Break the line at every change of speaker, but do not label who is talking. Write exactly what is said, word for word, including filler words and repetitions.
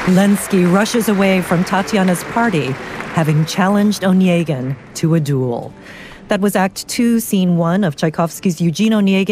Lenski rushes away from Tatiana's party, having challenged Onegin to a duel. That was Act Two, Scene One of Tchaikovsky's Eugene Onegin.